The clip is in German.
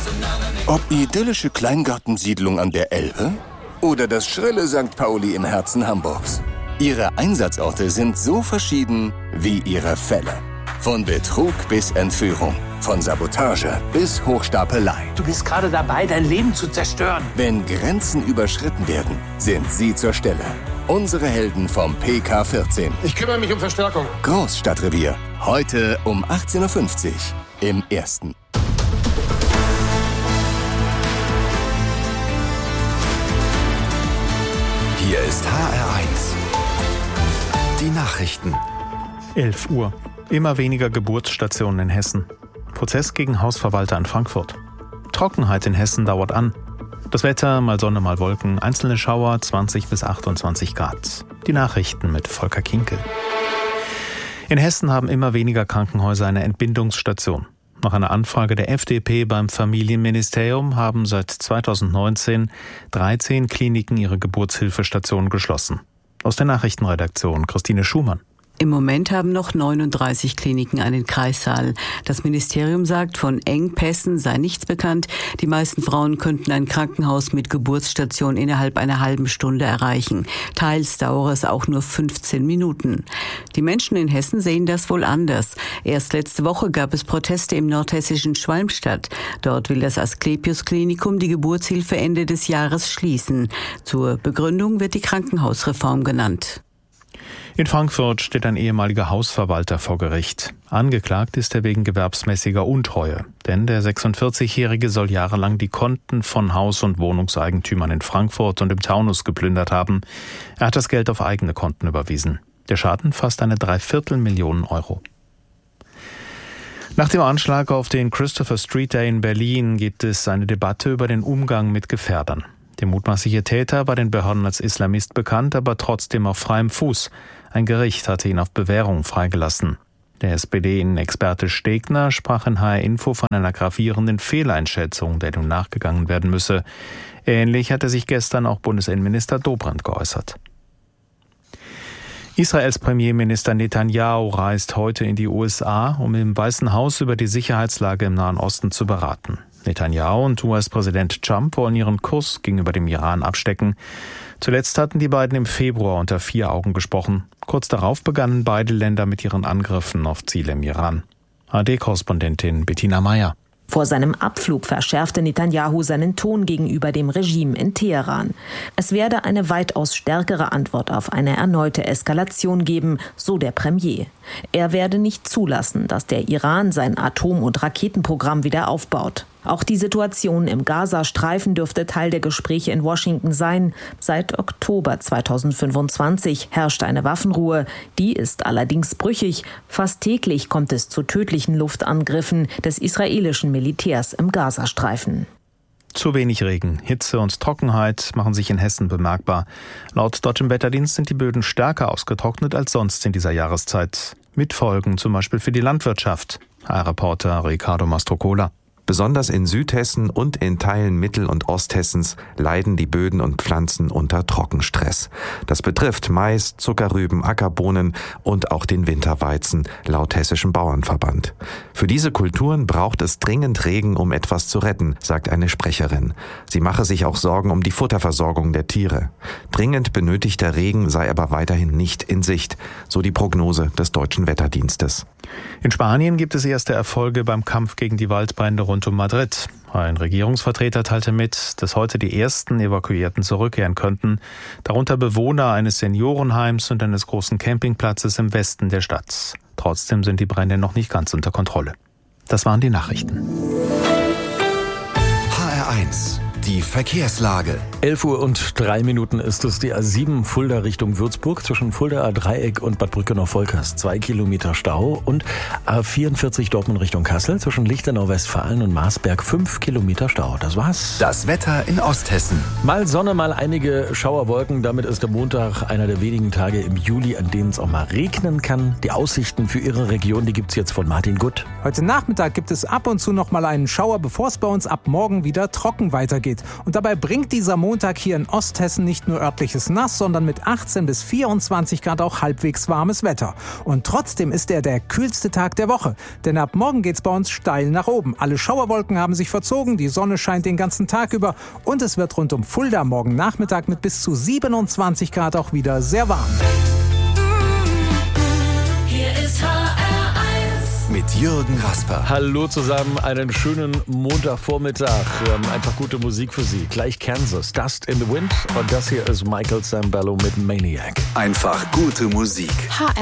Ob idyllische Kleingartensiedlung an der Elbe oder das schrille St. Pauli im Herzen Hamburgs. Ihre Einsatzorte sind so verschieden wie ihre Fälle. Von Betrug bis Entführung, von Sabotage bis Hochstapelei. Du bist gerade dabei, dein Leben zu zerstören. Wenn Grenzen überschritten werden, sind sie zur Stelle. Unsere Helden vom PK14. Ich kümmere mich um Verstärkung. Großstadtrevier. Heute um 18.50 Uhr im Ersten. Hier ist HR1. Die Nachrichten. 11 Uhr. Immer weniger Geburtsstationen in Hessen. Prozess gegen Hausverwalter in Frankfurt. Trockenheit in Hessen dauert an. Das Wetter, mal Sonne, mal Wolken, einzelne Schauer, 20 bis 28 Grad. Die Nachrichten mit Volker Kinkel. In Hessen haben immer weniger Krankenhäuser eine Entbindungsstation. Nach einer Anfrage der FDP beim Familienministerium haben seit 2019 13 Kliniken ihre Geburtshilfestationen geschlossen. Aus der Nachrichtenredaktion Christine Schumann. Im Moment haben noch 39 Kliniken einen Kreissaal. Das Ministerium sagt, von Engpässen sei nichts bekannt. Die meisten Frauen könnten ein Krankenhaus mit Geburtsstation innerhalb einer halben Stunde erreichen. Teils dauere es auch nur 15 Minuten. Die Menschen in Hessen sehen das wohl anders. Erst letzte Woche gab es Proteste im nordhessischen Schwalmstadt. Dort will das Asklepios-Klinikum die Geburtshilfe Ende des Jahres schließen. Zur Begründung wird die Krankenhausreform genannt. In Frankfurt steht ein ehemaliger Hausverwalter vor Gericht. Angeklagt ist er wegen gewerbsmäßiger Untreue. Denn der 46-Jährige soll jahrelang die Konten von Haus- und Wohnungseigentümern in Frankfurt und im Taunus geplündert haben. Er hat das Geld auf eigene Konten überwiesen. Der Schaden fast eine 250.000 Euro. Nach dem Anschlag auf den Christopher Street Day in Berlin gibt es eine Debatte über den Umgang mit Gefährdern. Der mutmaßliche Täter war den Behörden als Islamist bekannt, aber trotzdem auf freiem Fuß. Ein Gericht hatte ihn auf Bewährung freigelassen. Der SPD-Innenexperte Stegner sprach in HR Info von einer gravierenden Fehleinschätzung, der nun nachgegangen werden müsse. Ähnlich hatte sich gestern auch Bundesinnenminister Dobrindt geäußert. Israels Premierminister Netanyahu reist heute in die USA, um im Weißen Haus über die Sicherheitslage im Nahen Osten zu beraten. Netanyahu und US-Präsident Trump wollen ihren Kurs gegenüber dem Iran abstecken. Zuletzt hatten die beiden im Februar unter 4 Augen gesprochen. Kurz darauf begannen beide Länder mit ihren Angriffen auf Ziele im Iran. ARD-Korrespondentin Bettina Meyer. Vor seinem Abflug verschärfte Netanyahu seinen Ton gegenüber dem Regime in Teheran. Es werde eine weitaus stärkere Antwort auf eine erneute Eskalation geben, so der Premier. Er werde nicht zulassen, dass der Iran sein Atom- und Raketenprogramm wieder aufbaut. Auch die Situation im Gazastreifen dürfte Teil der Gespräche in Washington sein. Seit Oktober 2025 herrscht eine Waffenruhe. Die ist allerdings brüchig. Fast täglich kommt es zu tödlichen Luftangriffen des israelischen Militärs im Gazastreifen. Zu wenig Regen, Hitze und Trockenheit machen sich in Hessen bemerkbar. Laut Deutschem Wetterdienst sind die Böden stärker ausgetrocknet als sonst in dieser Jahreszeit. Mit Folgen zum Beispiel für die Landwirtschaft. HR-Reporter Ricardo Mastrocola. Besonders in Südhessen und in Teilen Mittel- und Osthessens leiden die Böden und Pflanzen unter Trockenstress. Das betrifft Mais, Zuckerrüben, Ackerbohnen und auch den Winterweizen, laut Hessischem Bauernverband. Für diese Kulturen braucht es dringend Regen, um etwas zu retten, sagt eine Sprecherin. Sie mache sich auch Sorgen um die Futterversorgung der Tiere. Dringend benötigter Regen sei aber weiterhin nicht in Sicht, so die Prognose des Deutschen Wetterdienstes. In Spanien gibt es erste Erfolge beim Kampf gegen die Waldbrände rund um Madrid. Ein Regierungsvertreter teilte mit, dass heute die ersten Evakuierten zurückkehren könnten, darunter Bewohner eines Seniorenheims und eines großen Campingplatzes im Westen der Stadt. Trotzdem sind die Brände noch nicht ganz unter Kontrolle. Das waren die Nachrichten. HR1. Die Verkehrslage. 11:03 Uhr ist es, die A7 Fulda Richtung Würzburg zwischen Fuldaer Dreieck und Bad Brückenau-Volkers 2 Kilometer Stau und A44 Dortmund Richtung Kassel zwischen Lichtenau-Westfalen und Marsberg 5 Kilometer Stau. Das war's. Das Wetter in Osthessen. Mal Sonne, mal einige Schauerwolken. Damit ist der Montag einer der wenigen Tage im Juli, an denen es auch mal regnen kann. Die Aussichten für Ihre Region, die gibt's jetzt von Martin Gutt. Heute Nachmittag gibt es ab und zu noch mal einen Schauer, bevor es bei uns ab morgen wieder trocken weitergeht. aussieht. Und dabei bringt dieser Montag hier in Osthessen nicht nur örtliches Nass, sondern mit 18 bis 24 Grad auch halbwegs warmes Wetter. Und trotzdem ist er der kühlste Tag der Woche. Denn ab morgen geht's bei uns steil nach oben. Alle Schauerwolken haben sich verzogen, die Sonne scheint den ganzen Tag über und es wird rund um Fulda morgen Nachmittag mit bis zu 27 Grad auch wieder sehr warm. Hier ist HR1 mit Jürgen Rasper. Hallo zusammen, einen schönen Montagvormittag. Einfach gute Musik für Sie. Gleich Kansas, Dust in the Wind. Und das hier ist Michael Sambello mit Maniac. Einfach gute Musik.